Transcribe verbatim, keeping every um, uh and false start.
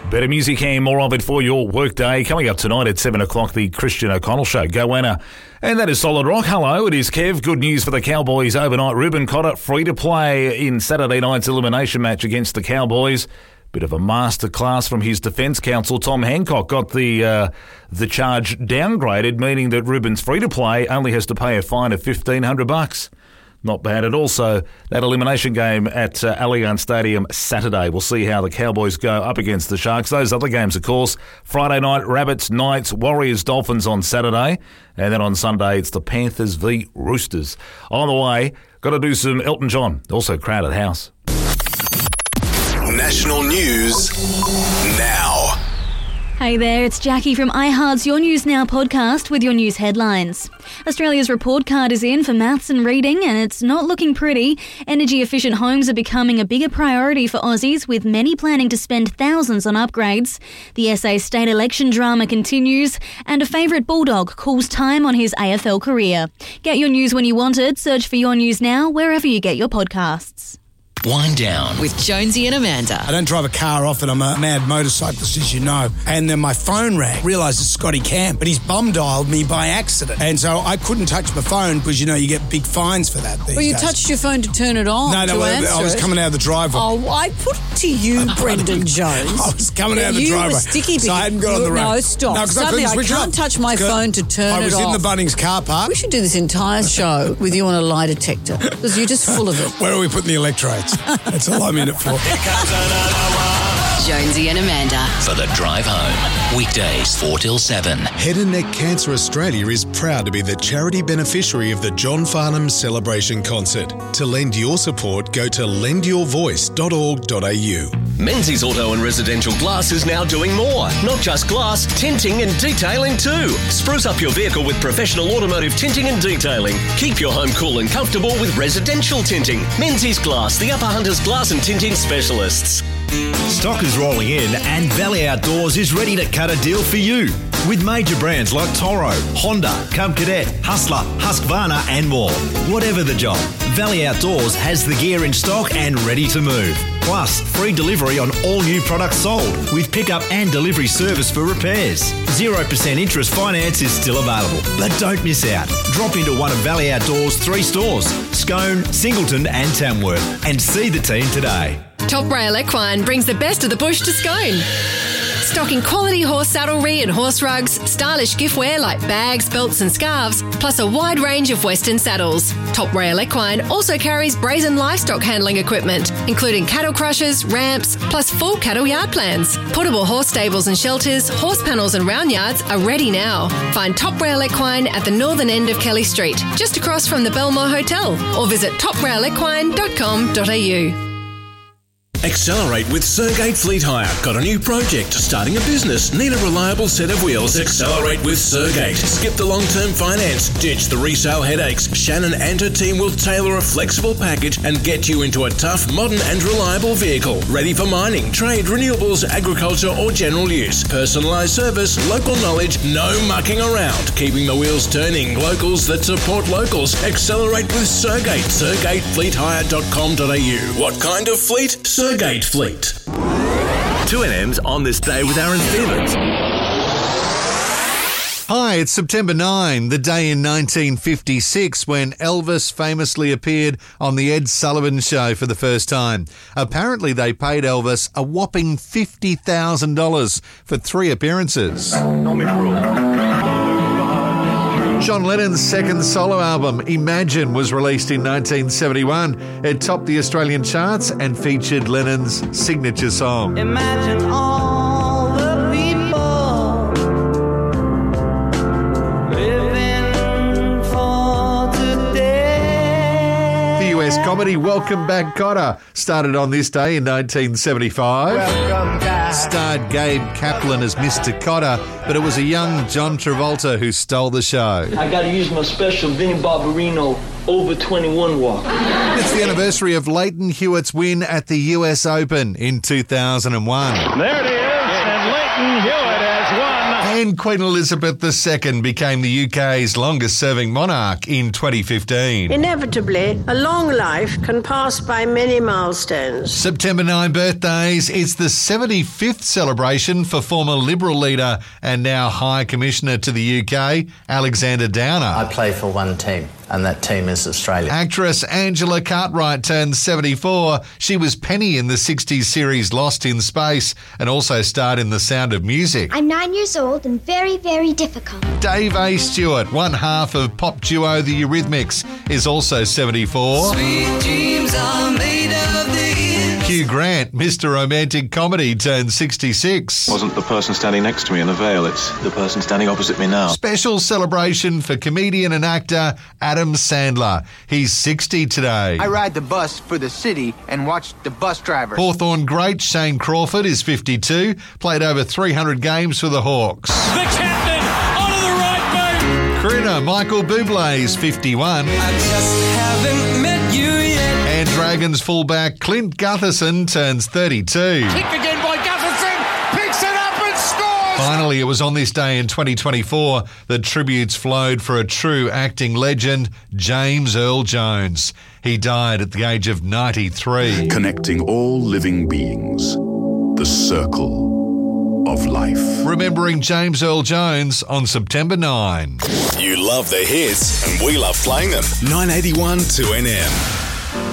Better music and more of it for your workday. Coming up tonight at seven o'clock, the Christian O'Connell Show. Goanna. And that is Solid Rock. Hello, it is Kev. Good news for the Cowboys overnight. Reuben Cotter free to play in Saturday night's elimination match against the Cowboys. Bit of a masterclass from his defence counsel. Tom Hancock got the uh, the charge downgraded, meaning that Reuben's free to play, only has to pay a fine of fifteen hundred bucks. Not bad at all. So that elimination game at uh, Allianz Stadium Saturday. We'll see how the Cowboys go up against the Sharks. Those other games, of course, Friday night, Rabbits, Knights, Warriors, Dolphins on Saturday. And then on Sunday, it's the Panthers v Roosters. On the way, got to do some Elton John. Also Crowded House. National news now. Hey there, it's Jackie from iHeart's Your News Now podcast with your news headlines. Australia's report card is in for maths and reading, and it's not looking pretty. Energy-efficient homes are becoming a bigger priority for Aussies, with many planning to spend thousands on upgrades. The S A state election drama continues, and a favourite bulldog calls time on his A F L career. Get your news when you want it. Search for Your News Now wherever you get your podcasts. Wind Down with Jonesy and Amanda. I don't drive a car often. I'm a mad motorcyclist, as you know. And then my phone rang. Realised it's Scotty Camp, but he's bum dialed me by accident. And so I couldn't touch my phone because, you know, you get big fines for that these Well, you days. touched your phone to turn it on. No, no, to I, answer I was it. coming out of the driveway. Oh, I put it to you, Brendan Jones. I was coming out of the you driveway. You were sticky. So I hadn't got on the road. No, stop. No, 'cause I Suddenly I, couldn't switch can't off. touch my phone to turn it off. I was in the Bunnings car park. We should do this entire show with you on a lie detector because you're just full of it. Where are we putting the electrodes? That's all I'm in it for. Jonesy and Amanda. For the drive home. Weekdays four till seven. Head and Neck Cancer Australia is proud to be the charity beneficiary of the John Farnham Celebration Concert. To lend your support, go to lend your voice dot org dot a u. Menzies Auto and Residential Glass is now doing more. Not just glass, tinting and detailing too. Spruce up your vehicle with professional automotive tinting and detailing. Keep your home cool and comfortable with residential tinting. Menzies Glass, the Upper Hunters Glass and Tinting specialists. Stock is rolling in and Valley Outdoors is ready to cut a deal for you. With major brands like Toro, Honda, Cub Cadet, Hustler, Husqvarna and more. Whatever the job, Valley Outdoors has the gear in stock and ready to move. Plus, free delivery on all new products sold with pickup and delivery service for repairs. zero percent interest finance is still available. But don't miss out. Drop into one of Valley Outdoors' three stores, Scone, Singleton and Tamworth, and see the team today. Top Rail Equine brings the best of the bush to Scone. Stocking quality horse saddlery and horse rugs, stylish giftware like bags, belts and scarves, plus a wide range of Western saddles. Top Rail Equine also carries brazen livestock handling equipment, including cattle crushers, ramps, plus full cattle yard plans. Portable horse stables and shelters, horse panels and round yards are ready now. Find Top Rail Equine at the northern end of Kelly Street, just across from the Belmore Hotel, or visit top rail equine dot com dot a u. Accelerate with Sergate Fleet Hire. Got a new project? Starting a business? Need a reliable set of wheels? Accelerate with Sergate. Skip the long-term finance. Ditch the resale headaches. Shannon and her team will tailor a flexible package and get you into a tough, modern and reliable vehicle. Ready for mining, trade, renewables, agriculture or general use. Personalised service, local knowledge, no mucking around. Keeping the wheels turning. Locals that support locals. Accelerate with Sergate. sergate fleet hire dot com dot a u. What kind of fleet? Sergate. Sergate Fleet. two N M's on this day with Aaron Stevens. Hi, it's September ninth, the day in nineteen fifty-six when Elvis famously appeared on The Ed Sullivan Show for the first time. Apparently they paid Elvis a whopping fifty thousand dollars for three appearances. John Lennon's second solo album, Imagine, was released in nineteen seventy-one. It topped the Australian charts and featured Lennon's signature song. Imagine all the people living for today. The U S comedy Welcome Back, Kotter started on this day in nineteen seventy-five. Welcome back. Starred Gabe Kaplan as Mister Kotter, but it was a young John Travolta who stole the show. I got to use my special Vinnie Barbarino over twenty-one walk. It's the anniversary of Leighton Hewitt's win at the U S Open in two thousand one. There it is. And Leighton Hewitt has won. And Queen Elizabeth the Second became the U K's longest-serving monarch in twenty fifteen. Inevitably, a long life can pass by many milestones. September ninth birthdays, it's the seventy-fifth celebration for former Liberal leader and now High Commissioner to the U K, Alexander Downer. I play for one team, and that team is Australia. Actress Angela Cartwright turned seventy-four. She was Penny in the sixties series Lost in Space and also starred in The Sound of Music. I'm nine years old and very, very difficult. Dave A. Stewart, one half of pop duo The Eurythmics, is also seventy-four. Sweet dreams are made of this. Hugh Grant, Mister Romantic Comedy, turned sixty-six. Wasn't the person standing next to me in the veil, it's the person standing opposite me now. Special celebration for comedian and actor Adam Sandler. He's sixty today. I ride the bus for the city and watch the bus drivers. Hawthorn great Shane Crawford is fifty-two, played over three hundred games for the Hawks. The captain, onto the right boot. Crooner Michael Bublé is fifty-one. I just haven't met you yet. And Dragons fullback Clint Gutherson turns thirty-two. Kick again by Gutherson, picks it up and scores. Finally, it was on this day in twenty twenty-four that tributes flowed for a true acting legend, James Earl Jones. He died at the age of ninety-three. Connecting all living beings. The circle of life. Remembering James Earl Jones on September ninth. You love the hits, and we love playing them. nine eighty-one two N M.